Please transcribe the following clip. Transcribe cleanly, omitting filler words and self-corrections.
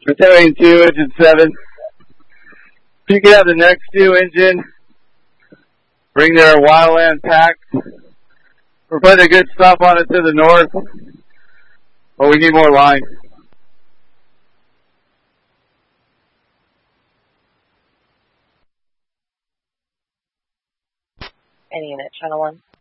Battalion 2, engine 7. If you can have the next 2 engine, bring their wildland packs. We're putting a good stuff on it to the north, but we need more line. Any unit, channel 1.